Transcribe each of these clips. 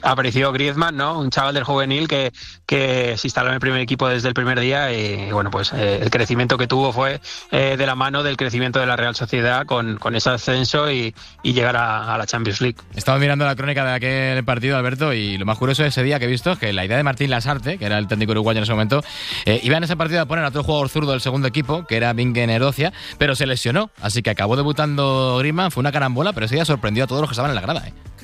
apareció Griezmann, ¿no? Un chaval del juvenil que se instaló en el primer equipo desde el primer día y bueno, pues el crecimiento que tuvo fue de la mano del crecimiento de la Real Sociedad con ese ascenso y llegar a la Champions League. Estaba mirando la crónica de aquel partido, Alberto, y lo más curioso de ese día que he visto es que la idea de Martín Lasarte, que era el técnico uruguayo en ese momento, iba en ese partido a poner a otro jugador zurdo del segundo equipo, que era Bingen Erocia, pero se lesionó, así que acabó debutando Griezmann, fue una carambola, pero ese día sorprendió a todos los que estaban en la grada.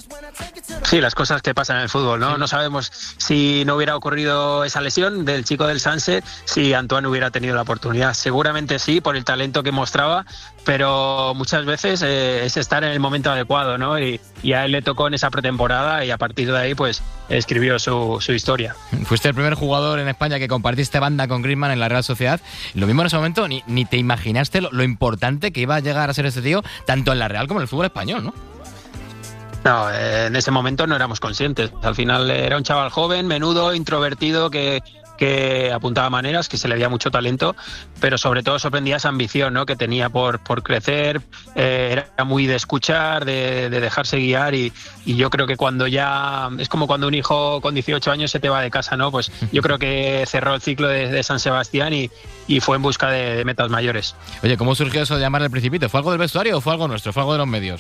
Sí, las cosas que pasan en el fútbol, ¿no? Sí. No sabemos si no hubiera ocurrido esa lesión del chico del Sanse, si Antoine hubiera tenido la oportunidad. Seguramente sí, por el talento que mostraba, pero muchas veces es estar en el momento adecuado, ¿no? Y a él le tocó en esa pretemporada y a partir de ahí pues escribió su historia. Fuiste el primer jugador en España que compartiste banda con Griezmann en la Real Sociedad. Lo mismo en ese momento, ni te imaginaste lo importante que iba a llegar a ser este tío, tanto en la Real como en el fútbol español, ¿no? No, en ese momento no éramos conscientes. Al final era un chaval joven, menudo, introvertido, que apuntaba maneras, que se le veía mucho talento, pero sobre todo sorprendía esa ambición, ¿no? Que tenía por crecer, era muy de escuchar, de dejarse guiar y yo creo que cuando ya... Es como cuando un hijo con 18 años se te va de casa, ¿no? Pues yo creo que cerró el ciclo de San Sebastián y fue en busca de metas mayores. Oye, ¿cómo surgió eso de llamarle el Principito? ¿Fue algo del vestuario o fue algo nuestro? ¿Fue algo de los medios?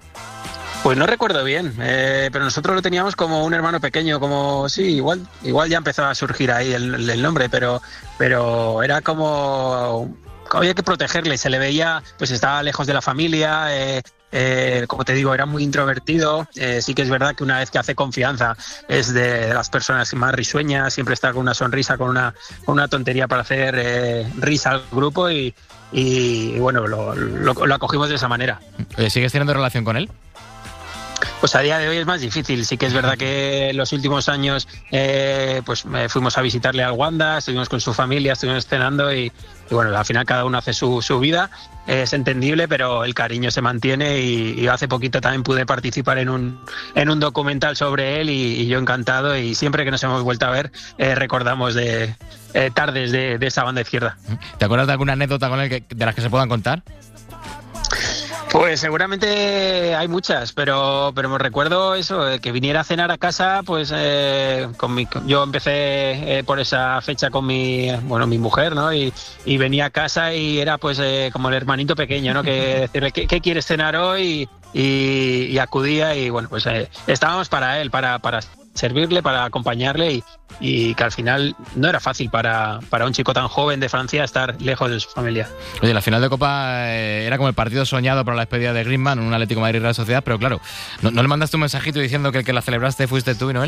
Pues no recuerdo bien, pero nosotros lo teníamos como un hermano pequeño, como sí, igual ya empezaba a surgir ahí el nombre, pero era como había que protegerle, se le veía, pues estaba lejos de la familia, como te digo, era muy introvertido, sí que es verdad que una vez que hace confianza es de las personas más risueñas, siempre está con una sonrisa, con una tontería para hacer risa al grupo y bueno, lo acogimos de esa manera. ¿Sigues teniendo relación con él? Pues a día de hoy es más difícil. Sí que es verdad que en los últimos años pues fuimos a visitarle al Wanda, estuvimos con su familia, estuvimos cenando y bueno, al final cada uno hace su vida. Es entendible, pero el cariño se mantiene y hace poquito también pude participar en un documental sobre él y yo encantado, y siempre que nos hemos vuelto a ver recordamos de tardes de esa banda izquierda. ¿Te acuerdas de alguna anécdota con él de las que se puedan contar? Pues seguramente hay muchas, pero me recuerdo eso, que viniera a cenar a casa, pues yo empecé por esa fecha con mi mujer, ¿no? Y venía a casa y era pues como el hermanito pequeño, ¿no? Que decirle, ¿qué quieres cenar hoy? Y acudía y bueno, pues estábamos para él, para servirle, para acompañarle y que al final no era fácil para un chico tan joven de Francia estar lejos de su familia. Oye, la final de Copa era como el partido soñado para la despedida de Griezmann, un Atlético de Madrid Real Sociedad, pero claro, ¿no le mandaste un mensajito diciendo que el que la celebraste fuiste tú y no él?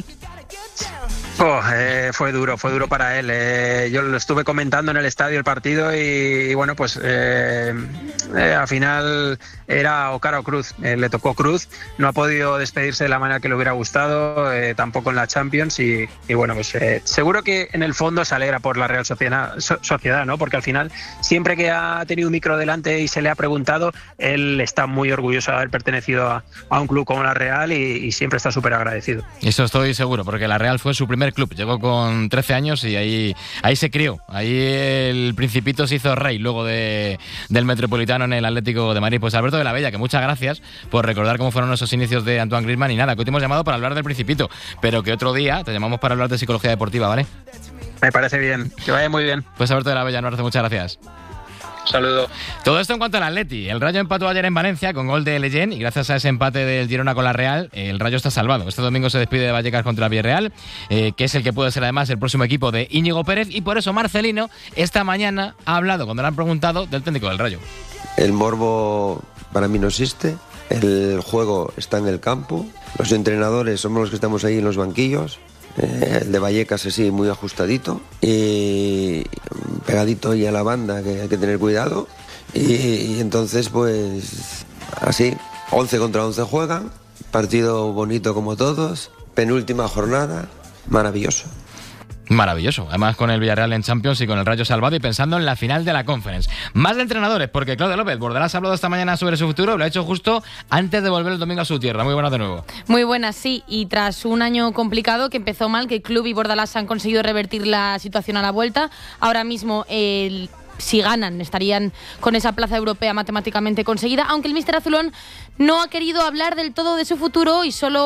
Fue duro para él. Yo lo estuve comentando en el estadio el partido y bueno, pues al final era o cara o cruz. Le tocó cruz, no ha podido despedirse de la manera que le hubiera gustado, tampoco en la Champions y bueno, pues seguro que en el fondo se alegra por la Real Sociedad, ¿no? Porque al final siempre que ha tenido un micro delante y se le ha preguntado, él está muy orgulloso de haber pertenecido a un club como la Real y siempre está súper agradecido. Eso estoy seguro, porque la Real fue su primer club, llegó con 13 años y ahí se crió, ahí el Principito se hizo rey luego del Metropolitano en el Atlético de Madrid. Pues Alberto de la Bella, que muchas gracias por recordar cómo fueron esos inicios de Antoine Griezmann y nada, que hoy te hemos llamado para hablar del Principito, pero que otro día te llamamos para hablar de psicología deportiva, ¿vale? Me parece bien, que vaya muy bien. Pues Alberto de la Bella, un abrazo, muchas gracias. Saludo. Todo esto en cuanto al Atleti. El Rayo empató ayer en Valencia con gol de Leyen y gracias a ese empate del Girona con la Real, el Rayo está salvado. Este domingo se despide de Vallecas contra el Villarreal, que es el que puede ser además el próximo equipo de Íñigo Pérez, y por eso Marcelino esta mañana ha hablado, cuando le han preguntado, del técnico del Rayo. El morbo para mí no existe, el juego está en el campo, los entrenadores somos los que estamos ahí en los banquillos. El de Vallecas así muy ajustadito y pegadito ahí a la banda, que hay que tener cuidado y entonces pues así 11 contra 11 juegan, partido bonito como todos, penúltima jornada, maravilloso. Maravilloso, además con el Villarreal en Champions y con el Rayo salvado y pensando en la final de la Conference. Más de entrenadores, porque Claudia López Bordalás ha hablado esta mañana sobre su futuro, lo ha hecho justo antes de volver el domingo a su tierra. Muy buenas de nuevo. Muy buenas, sí, y tras un año complicado que empezó mal, que el club y Bordalás han conseguido revertir la situación a la vuelta, ahora mismo si ganan, estarían con esa plaza europea matemáticamente conseguida, aunque el míster azulón no ha querido hablar del todo de su futuro y solo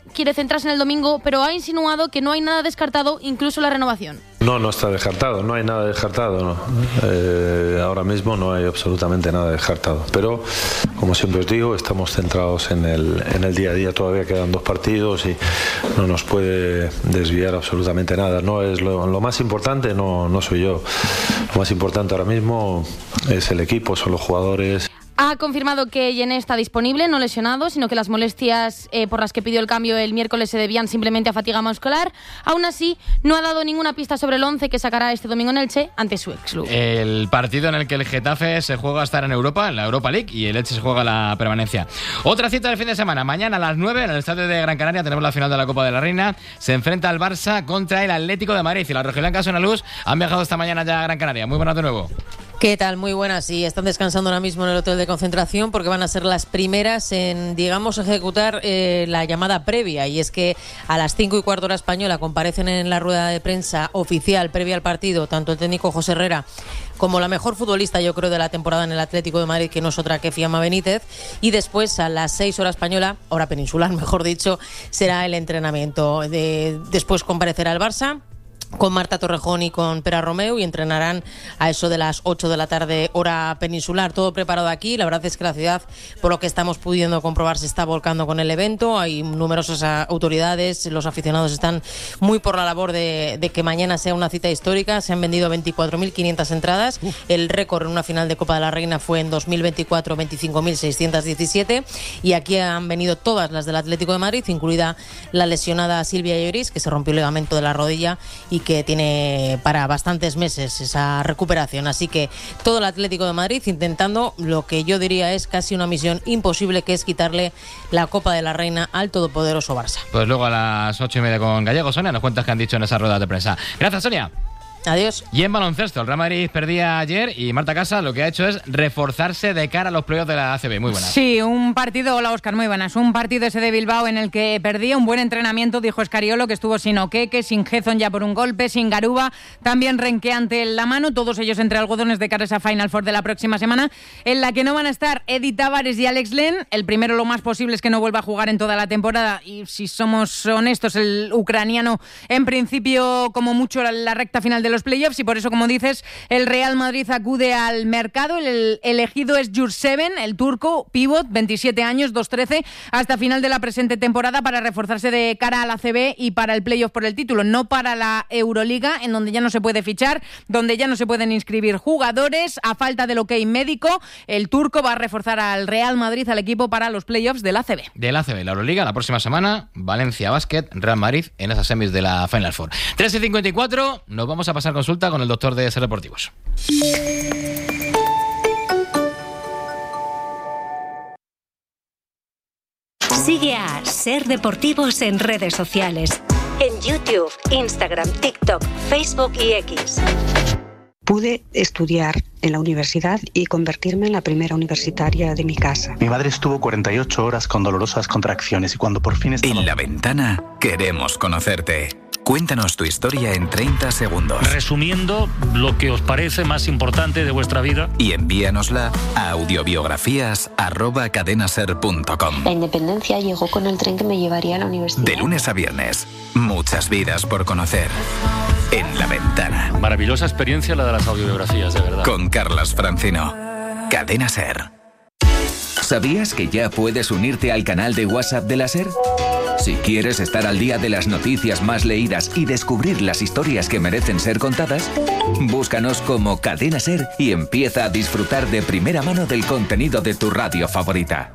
quiere centrarse en el domingo, pero ha insinuado que no hay nada descartado, incluso la renovación. No está descartado, no hay nada descartado, no. Ahora mismo no hay absolutamente nada descartado, pero como siempre os digo, estamos centrados en el día a día. Todavía quedan 2 partidos y no nos puede desviar absolutamente nada. No es lo más importante, no soy yo. Lo más importante ahora mismo es el equipo, son los jugadores. Ha confirmado que Yené está disponible, no lesionado, sino que las molestias por las que pidió el cambio el miércoles se debían simplemente a fatiga muscular. Aún así, no ha dado ninguna pista sobre el 11 que sacará este domingo en Elche ante su ex-club. El partido en el que el Getafe se juega a estar en Europa, en la Europa League, y el Elche se juega la permanencia. Otra cita del fin de semana. Mañana a las 9 en el estadio de Gran Canaria tenemos la final de la Copa de la Reina. Se enfrenta el Barça contra el Atlético de Madrid. Y las rojiblancas Ona Luz han viajado esta mañana ya a Gran Canaria. Muy buenas de nuevo. ¿Qué tal? Muy buenas. Sí, están descansando ahora mismo en el hotel de concentración porque van a ser las primeras en, digamos, ejecutar la llamada previa. Y es que a las 5:15 hora española comparecen en la rueda de prensa oficial previa al partido tanto el técnico José Herrera como la mejor futbolista, yo creo, de la temporada en el Atlético de Madrid, que no es otra que Fiamma Benítez. Y después, a las 6 hora española, hora peninsular, mejor dicho, será el entrenamiento. Después comparecerá el Barça con Marta Torrejón y con Pera Romeu, y entrenarán a eso de las 8 de la tarde hora peninsular. Todo preparado aquí. La verdad es que la ciudad, por lo que estamos pudiendo comprobar, se está volcando con el evento. Hay numerosas autoridades, los aficionados están muy por la labor de que mañana sea una cita histórica. Se han vendido 24.500 entradas. El récord en una final de Copa de la Reina fue en 2024 25.617, y aquí han venido todas las del Atlético de Madrid, incluida la lesionada Silvia Lloris, que se rompió el ligamento de la rodilla y que tiene para bastantes meses esa recuperación. Así que todo el Atlético de Madrid intentando lo que yo diría es casi una misión imposible, que es quitarle la Copa de la Reina al todopoderoso Barça. Pues luego a las 8:30 con Gallego. Sonia, nos cuentas qué han dicho en esa rueda de prensa. Gracias, Sonia. Adiós. Y en baloncesto, el Real Madrid perdía ayer y Marta Casa lo que ha hecho es reforzarse de cara a los playoffs de la ACB. Muy buenas. Sí, un partido, hola Óscar, muy buenas. Un partido ese de Bilbao en el que perdía un buen entrenamiento, dijo Escariolo, que estuvo sin Oqueque, sin Gezon ya por un golpe, sin Garuba, también renqueante en la mano, todos ellos entre algodones de cara a esa Final Four de la próxima semana, en la que no van a estar Edith Tavares y Alex Len. El primero, lo más posible es que no vuelva a jugar en toda la temporada, y si somos honestos, el ucraniano en principio como mucho la recta final de los playoffs, y por eso, como dices, el Real Madrid acude al mercado. El elegido es Jurseven, el turco, pívot, 27 años, 2'13", hasta final de la presente temporada, para reforzarse de cara a la CB y para el playoff por el título, no para la Euroliga, en donde ya no se puede fichar, donde ya no se pueden inscribir jugadores. A falta del ok médico, el turco va a reforzar al Real Madrid, al equipo, para los playoffs de la ACB. De la ACB, la Euroliga, la próxima semana, Valencia Basket, Real Madrid en esas semis de la Final Four. 3:54, nos vamos a pasar consulta con el doctor de Ser Deportivos. Sigue a Ser Deportivos en redes sociales. En YouTube, Instagram, TikTok, Facebook y X. Pude estudiar en la universidad y convertirme en la primera universitaria de mi casa. Mi madre estuvo 48 horas con dolorosas contracciones y cuando por fin estaba... En La Ventana queremos conocerte. Cuéntanos tu historia en 30 segundos. Resumiendo lo que os parece más importante de vuestra vida. Y envíanosla a audiobiografías@cadenaser.com. La independencia llegó con el tren que me llevaría a la universidad. De lunes a viernes, muchas vidas por conocer. En La Ventana. Maravillosa experiencia la de las audiobiografías, de verdad. Con Carlas Francino. Cadena Ser. ¿Sabías que ya puedes unirte al canal de WhatsApp de la Ser? Si quieres estar al día de las noticias más leídas y descubrir las historias que merecen ser contadas, búscanos como Cadena Ser y empieza a disfrutar de primera mano del contenido de tu radio favorita.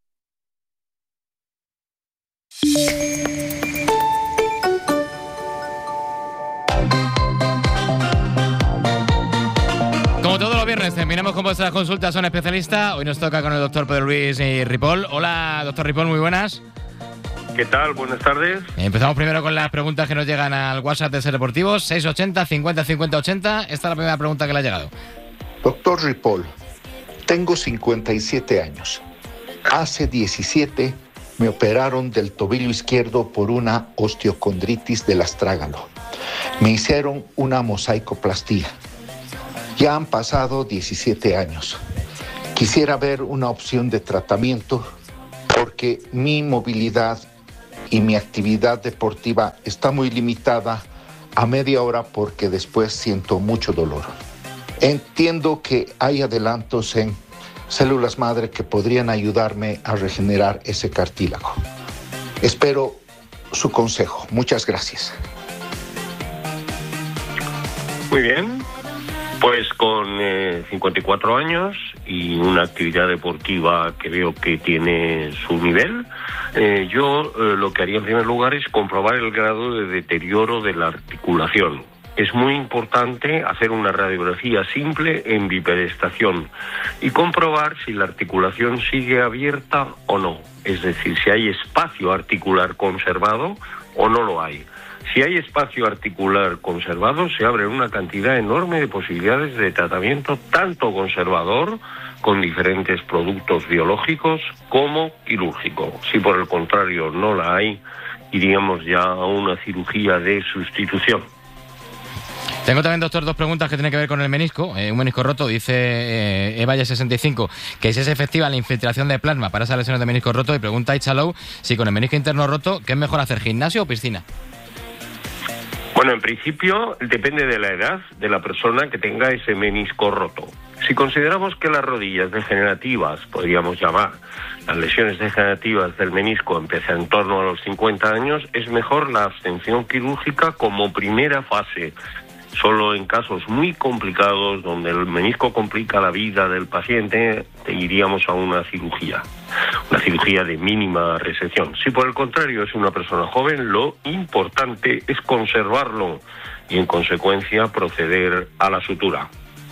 Como todos los viernes, terminamos con vuestras consultas a un especialista. Hoy nos toca con el doctor Pedro Luis Ripoll. Hola, doctor Ripoll, muy buenas. ¿Qué tal? Buenas tardes. Empezamos primero con las preguntas que nos llegan al WhatsApp de Ser Deportivos, 680 50 50 80. Esta es la primera pregunta que le ha llegado. Doctor Ripoll, tengo 57 años. Hace 17 me operaron del tobillo izquierdo por una osteocondritis del astrágalo. Me hicieron una mosaicoplastía. Ya han pasado 17 años. Quisiera ver una opción de tratamiento porque mi movilidad y mi actividad deportiva está muy limitada a media hora porque después siento mucho dolor. Entiendo que hay adelantos en células madre que podrían ayudarme a regenerar ese cartílago. Espero su consejo. Muchas gracias. Muy bien. Pues con 54 años y una actividad deportiva que veo que tiene su nivel, yo lo que haría en primer lugar es comprobar el grado de deterioro de la articulación. Es muy importante hacer una radiografía simple en bipedestación y comprobar si la articulación sigue abierta o no. Es decir, si hay espacio articular conservado o no lo hay. Si hay espacio articular conservado, se abre una cantidad enorme de posibilidades de tratamiento, tanto conservador, con diferentes productos biológicos, como quirúrgico. Si por el contrario no la hay, iríamos ya a una cirugía de sustitución. Tengo también, doctor, dos preguntas que tienen que ver con el menisco. Un menisco roto, dice Evalle65, que si es efectiva la infiltración de plasma para esas lesiones de menisco roto, y pregunta Ichalou si con el menisco interno roto, ¿qué es mejor hacer, gimnasio o piscina? Bueno, en principio depende de la edad de la persona que tenga ese menisco roto. Si consideramos que las rodillas degenerativas, podríamos llamar, las lesiones degenerativas del menisco empiezan en torno a los 50 años, es mejor la abstención quirúrgica como primera fase. Solo en casos muy complicados, donde el menisco complica la vida del paciente, iríamos a una cirugía de mínima resección. Si por el contrario es una persona joven, lo importante es conservarlo y en consecuencia proceder a la sutura.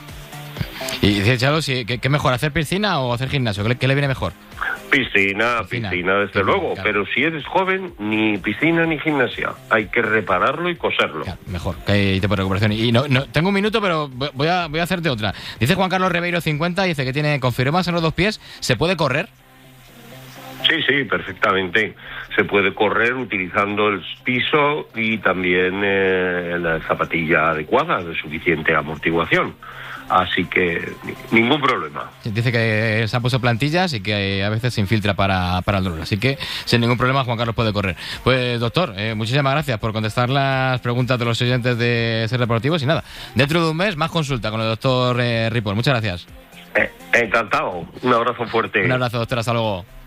Y dice Chalo, ¿qué es mejor, hacer piscina o hacer gimnasio? ¿Qué le viene mejor? Piscina, desde luego, claro. Pero si eres joven, ni piscina ni gimnasia. Hay que repararlo y coserlo. Claro, mejor, que hay tiempo de recuperación. Y no, tengo un minuto, pero voy a hacerte otra. Dice Juan Carlos Ribeiro 50, dice que tiene con fibromas en los dos pies. ¿Se puede correr? Sí, perfectamente. Se puede correr utilizando el piso y también la zapatilla adecuada, de suficiente amortiguación. Así que ningún problema. Dice que se ha puesto plantillas y que a veces se infiltra para el dolor. Así que sin ningún problema Juan Carlos puede correr. Pues doctor, muchísimas gracias por contestar las preguntas de los oyentes de Ser Deportivos. Y nada, dentro de un mes más consulta con el doctor Ripoll. Muchas gracias. Encantado. Un abrazo fuerte. Un abrazo, doctor. Hasta luego.